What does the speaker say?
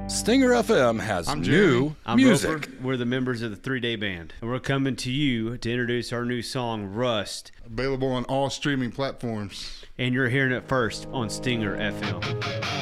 Stinger FM has I'm new Jeremy. I'm music. Roper. We're the members of the 3-Day Band. And we're coming to you to introduce our new song, Rust. Available on all streaming platforms. And you're hearing it first on Stinger FM.